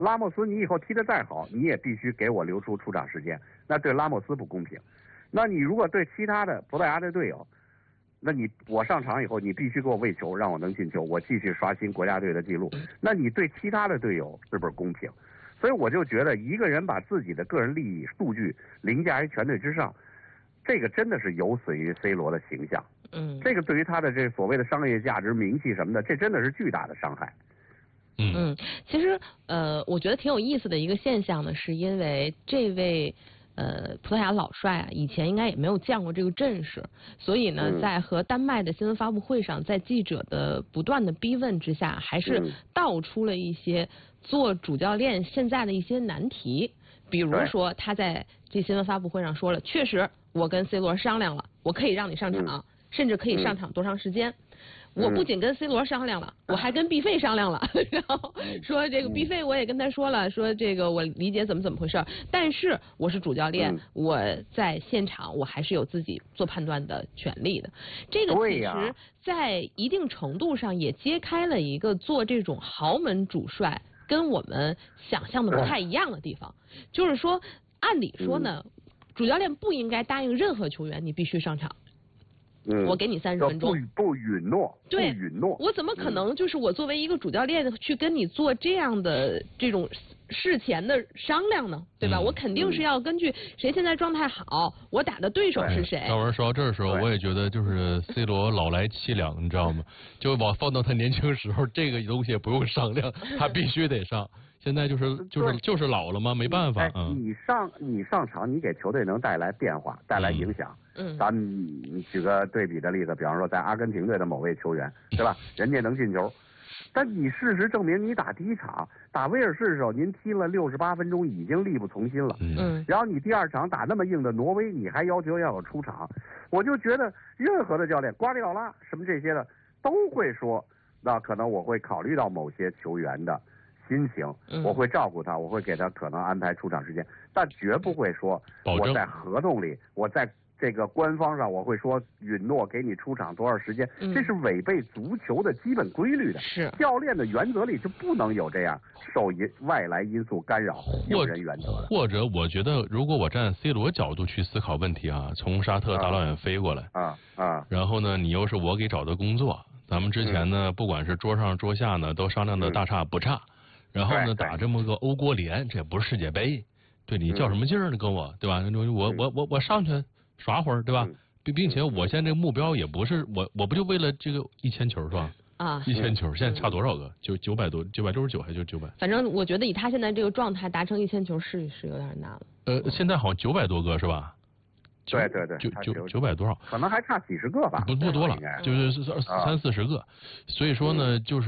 拉莫斯你以后踢得再好，你也必须给我留出出场时间，那对拉莫斯不公平。那你如果对其他的葡萄牙的队友，那我上场以后，你必须给我喂球，让我能进球，我继续刷新国家队的记录。那你对其他的队友是不是公平？所以我就觉得，一个人把自己的个人利益、数据凌驾于全队之上，这个真的是有损于 C 罗的形象。这个对于他的这所谓的商业价值、名气什么的，这真的是巨大的伤害。 其实我觉得挺有意思的一个现象呢，是因为这位葡萄牙老帅啊，以前应该也没有见过这个阵势，所以呢，在和丹麦的新闻发布会上，在记者的不断的逼问之下，还是道出了一些做主教练现在的一些难题。比如说，他在这新闻发布会上说了，确实我跟 C 罗商量了，我可以让你上场，甚至可以上场多长时间。我不仅跟 C 罗商量了，我还跟毕费商量了，然后说这个毕费我也跟他说了，说这个我理解怎么回事，但是我是主教练，我在现场我还是有自己做判断的权利的。这个其实在一定程度上也揭开了一个做这种豪门主帅跟我们想象的不太一样的地方，就是说按理说呢，主教练不应该答应任何球员你必须上场。我给你30分钟， 不允诺， 对， 不允诺。 我怎么可能就是我作为一个主教练去跟你做这样的这种事前的商量呢？对吧？我肯定是要根据谁现在状态好，我打的对手是谁。 赵文说到这儿的时候，我也觉得就是 C 罗老来凄凉，你知道吗？就放到他年轻时候，这个东西也不用商量，他必须得上。现在就是老了吗？没办法。 你上场，你给球队能带来变化，带来影响。咱们举个对比的例子，比方说在阿根廷队的某位球员，对吧？人家能进球，但你事实证明，你打第一场打威尔士的时候，您踢了68分钟，已经力不从心了。然后你第二场打那么硬的挪威，你还要求要有出场，我就觉得任何的教练，瓜迪奥拉什么这些的，都会说，那可能我会考虑到某些球员的心情，我会照顾他，我会给他可能安排出场时间，但绝不会说我在合同里，我在这个官方上我会说允诺给你出场多少时间，这是违背足球的基本规律的。 是教练的原则里就不能有这样受外来因素干扰用人原则的。 或者我觉得，如果我站 C 罗角度去思考问题啊，从沙特大老远飞过来然后呢，你又是我给找的工作，咱们之前呢，不管是桌上桌下呢，都商量的大差不差。然后呢，打这么个欧国联，这也不是世界杯，对你较什么劲儿呢？跟我对吧？我上去耍会儿，对吧？并且我现在这个目标也不是我不就为了这个1000球是吧？1000球现在差多少个？就900多，969还是900？ 反正我觉得以他现在这个状态，达成1000球是有点难了。 现在好像900多个是吧？ 对 ，900多少？ 可能还差几十个吧。 不多了，就是30-40个。所以说呢，就是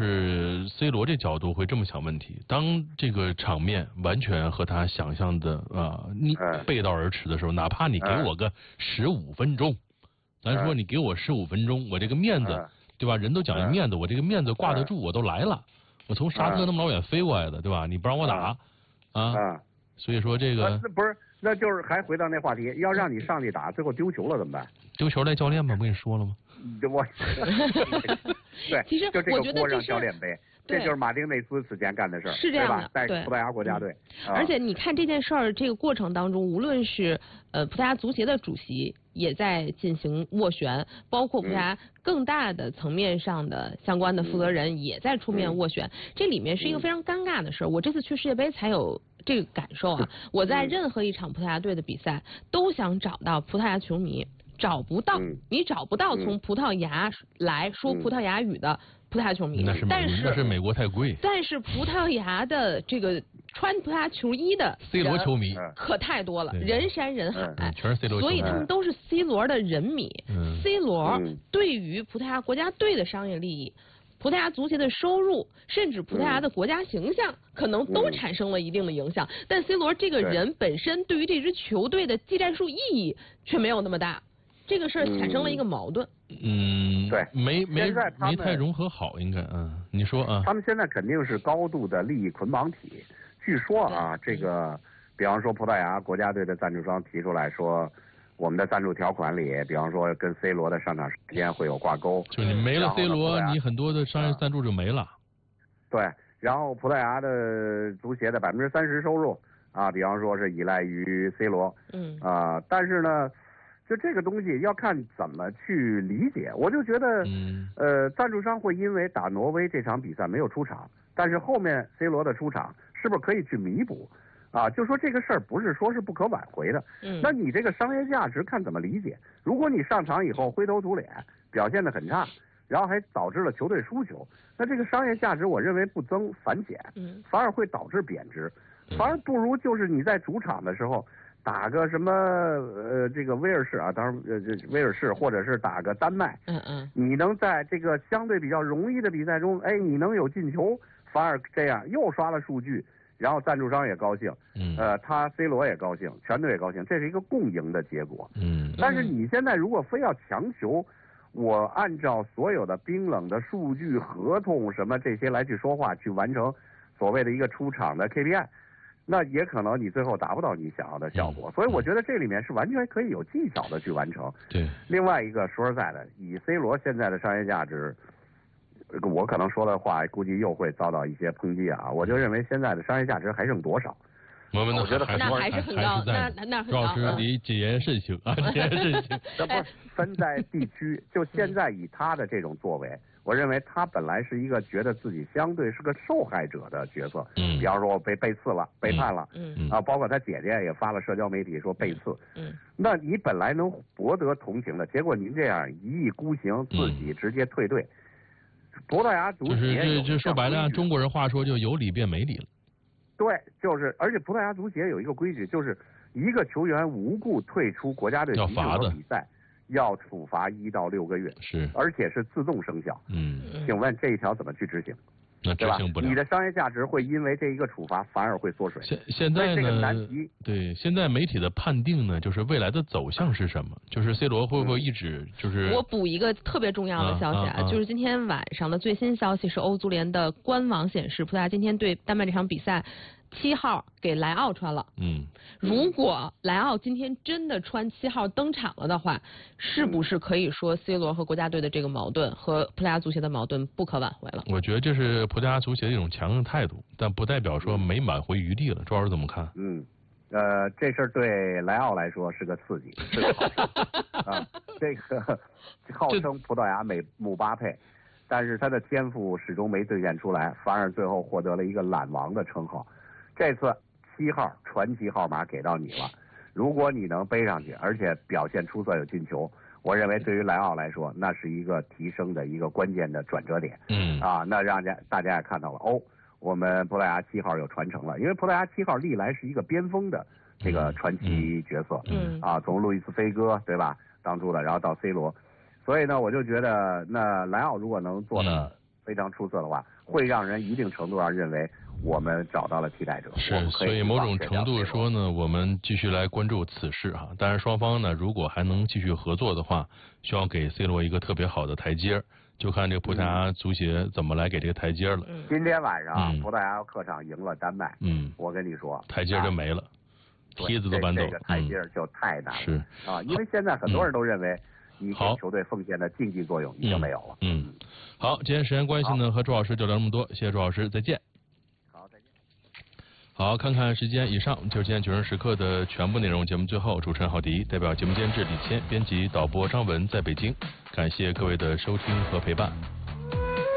C 罗这角度会这么想问题：当这个场面完全和他想象的背道而驰的时候，哪怕你给我个15分钟，咱说你给我15分钟，我这个面子，对吧？人都讲究面子，我这个面子挂得住，我都来了，我从沙特那么老远飞过来的，对吧？你不让我打所以说这个不是。那就是还回到那话题，要让你上去打，最后丢球了怎么办？ 丢球赖教练吗？不跟你说了吗？ 对， 其实就这个锅让教练背，这就是马丁内斯此前干的事儿， 是这样的， 在葡萄牙国家队。 而且你看这件事儿，这个过程当中，无论是葡萄牙足协的主席也在进行斡旋，包括葡萄牙更大的层面上的相关的负责人也在出面斡旋，这里面是一个非常尴尬的事儿。我这次去世界杯才有这个感受啊！我在任何一场葡萄牙队的比赛都想找到葡萄牙球迷，找不到，你找不到从葡萄牙来说葡萄牙语的葡萄牙球迷， 那是美国太贵。 但是葡萄牙的这个穿葡萄牙球衣的 C 罗球迷可太多了，人山人海， 全是 C 罗球迷， 所以他们都是 C 罗的人迷。C 罗对于葡萄牙国家队的商业利益，葡萄牙足协的收入，甚至葡萄牙的国家形象，可能都产生了一定的影响。但 C 罗这个人本身对于这支球队的技战术意义却没有那么大，这个事儿产生了一个矛盾。 对， 没太融合好，应该你说他们现在肯定是高度的利益捆绑体。据说这个，比方说葡萄牙国家队的赞助商提出来说，我们的赞助条款里，比方说跟 C 罗的上场时间会有挂钩。 就你没了 C 罗，你很多的商业赞助就没了。 对， 然后葡萄牙的足协的30%收入啊，比方说是依赖于 C 罗，但是呢，就这个东西要看怎么去理解。我就觉得，赞助商会因为打挪威这场比赛没有出场，但是后面 C 罗的出场是不是可以去弥补？啊，就说这个事儿不是说是不可挽回的，那你这个商业价值看怎么理解。如果你上场以后灰头土脸，表现得很差，然后还导致了球队输球，那这个商业价值我认为不增反减，反而会导致贬值，反而不如就是你在主场的时候打个什么这个威尔士啊，当然这威尔士或者是打个丹麦，你能在这个相对比较容易的比赛中，哎，你能有进球，反而这样又刷了数据。然后赞助商也高兴，他 C 罗也高兴，全队也高兴，这是一个共赢的结果。但是你现在如果非要强求我按照所有的冰冷的数据、合同什么这些来去说话，去完成所谓的一个出场的 KPI， 那也可能你最后达不到你想要的效果。所以我觉得这里面是完全可以有技巧的去完成。 对。 另外一个说实在的，以 C 罗现在的商业价值。我可能说的话估计又会遭到一些抨击啊！我就认为现在的商业价值还剩多少？ 我觉得那还是很高，那很高。 主要是你谨言慎行啊，谨言慎行。 这不分在地区，就现在以他的这种作为，我认为他本来是一个觉得自己相对是个受害者的角色。比方说我被刺了，背叛了。包括他姐姐也发了社交媒体说被刺。那你本来能博得同情的，结果您这样一意孤行，自己直接退队。葡萄牙足协就说白了，按中国人话说，就有理变没理了。 对，而且葡萄牙足协有一个规矩，就是一个球员无故退出国家队集训和比赛，要处罚1到6个月， 是， 而且是自动生效。请问这一条怎么去执行？ 那执行不了， 你的商业价值会因为这一个处罚反而会缩水。 现在呢，对，现在媒体的判定呢，就是未来的走向是什么？就是 C 罗会不会一直就是？ 我补一个特别重要的消息就是今天晚上的最新消息是欧足联的官网显示，葡萄牙今天对丹麦这场比赛7号给莱奥穿了。如果莱奥今天真的穿7号登场了的话，是不是可以说 C 罗和国家队的这个矛盾和葡萄牙足协的矛盾不可挽回了？ 我觉得这是葡萄牙足协的一种强硬态度，但不代表说没挽回余地了。周老师怎么看？ 这事儿对莱奥来说是个刺激，是个好事啊。这个号称葡萄牙姆巴佩，但是他的天赋始终没兑现出来，反而最后获得了一个懒王的称号。这次7号传奇号码给到你了，如果你能背上去，而且表现出色有进球，我认为对于莱奥来说，那是一个提升的一个关键的转折点。那让大家也看到了我们葡萄牙7号有传承了，因为葡萄牙7号历来是一个边锋的这个传奇角色。从路易斯菲戈对吧当初的，然后到 C 罗，所以呢，我就觉得那莱奥如果能做得非常出色的话，会让人一定程度上认为我们找到了替代者。 是，所以某种程度说呢，我们继续来关注此事哈。但是双方呢，如果还能继续合作的话，需要给 C 罗一个特别好的台阶，就看这个葡萄牙足协怎么来给这个台阶了。 今天晚上葡萄牙客场赢了丹麦，我跟你说， 台阶就没了，梯子都搬走， 这个台阶就太难了。 是因为现在很多人都认为你给球队奉献的竞技作用已经没有了。 好，今天时间关系呢，和周老师就聊那么多，谢谢周老师，再见。 好，再见。 好，看看时间，以上就是今天90分时刻的全部内容。节目最后，主持人郝迪代表节目监制李谦，编辑导播张文在北京，感谢各位的收听和陪伴。